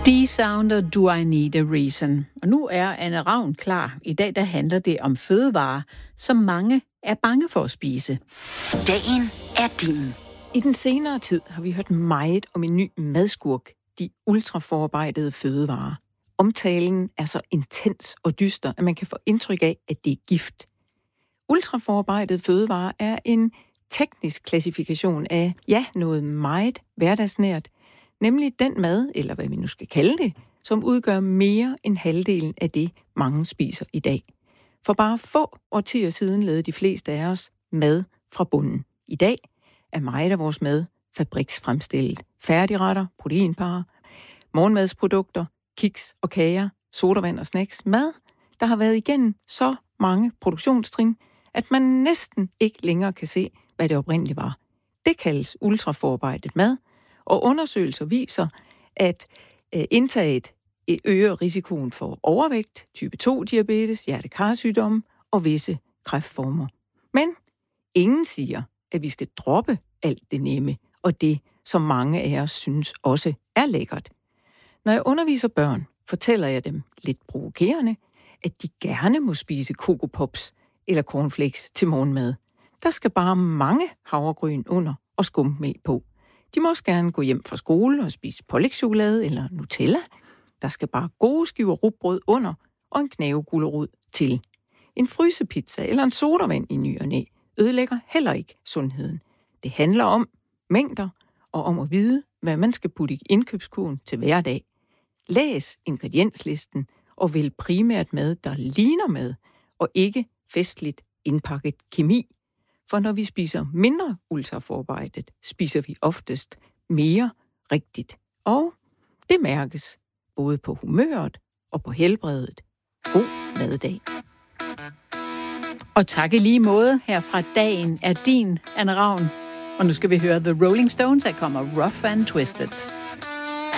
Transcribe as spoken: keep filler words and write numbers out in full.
D-Sound og Do I Need a Reason. Og nu er Anne Ravn klar. I dag der handler det om fødevarer, som mange er bange for at spise. Dagen er din. I den senere tid har vi hørt meget om en ny madskurk, de ultraforarbejdede fødevarer. Omtalen er så intens og dyster, at man kan få indtryk af, at det er gift. Ultraforarbejdede fødevarer er en teknisk klassifikation af, ja, noget meget hverdagsnært, nemlig den mad, eller hvad vi nu skal kalde det, som udgør mere end halvdelen af det, mange spiser i dag. For bare få årtier siden lavede de fleste af os mad fra bunden. I dag er meget af vores mad fabriksfremstillet. Færdigretter, proteinparer, morgenmadsprodukter, kiks og kager, sodavand og snacks. Mad, der har været igennem så mange produktionstrin, at man næsten ikke længere kan se, hvad det oprindeligt var. Det kaldes ultraforarbejdet mad, og undersøgelser viser, at øh, indtaget øger risikoen for overvægt, type to-diabetes, hjertekarsygdomme og visse kræftformer. Men ingen siger, at vi skal droppe alt det nemme, og det, som mange af os synes også er lækkert. Når jeg underviser børn, fortæller jeg dem lidt provokerende, at de gerne må spise Coco Pops eller cornflakes til morgenmad. Der skal bare mange havregryn under og skummetmælk på. De må også gerne gå hjem fra skole og spise pålægschokolade eller Nutella. Der skal bare gode skiver rugbrød under og en knavegulerod til. En frysepizza eller en sodavand i ny og næ ødelægger heller ikke sundheden. Det handler om mængder og om at vide, hvad man skal putte i indkøbskurven til hver dag. Læs ingredienslisten og vælg primært mad, der ligner mad, og ikke festligt indpakket kemi. For når vi spiser mindre ultraforarbejdet, spiser vi oftest mere rigtigt. Og det mærkes både på humøret og på helbredet. God maddag. Og tak i lige måde her fra Dagen er din, Anne Ravn. Og nu skal vi høre The Rolling Stones, der kommer Rough and Twisted.